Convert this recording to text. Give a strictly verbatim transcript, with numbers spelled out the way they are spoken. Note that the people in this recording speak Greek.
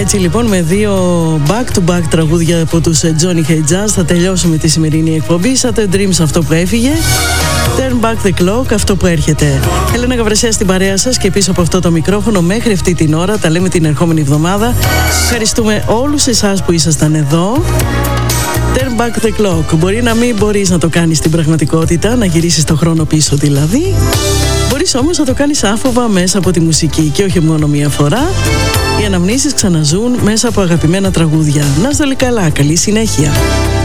Έτσι λοιπόν, με δύο back-to-back τραγούδια από τους Johnny Hey Jazz θα τελειώσουμε τη σημερινή εκπομπή. Saturday Dreams, αυτό που έφυγε. Turn Back the Clock, αυτό που έρχεται. Έλενα Γαβρασιά στην παρέα σας και πίσω από αυτό το μικρόφωνο μέχρι αυτή την ώρα. Τα λέμε την ερχόμενη εβδομάδα. Ευχαριστούμε όλους εσάς που ήσασταν εδώ. Turn Back the Clock. Μπορεί να μην μπορείς να το κάνεις στην πραγματικότητα, να γυρίσεις το χρόνο πίσω δηλαδή. Μπορείς όμως να το κάνεις άφοβα μέσα από τη μουσική και όχι μόνο μία φορά. Οι αναμνήσεις ξαναζούν μέσα από αγαπημένα τραγούδια. Να είστε όλοι καλά, καλή συνέχεια.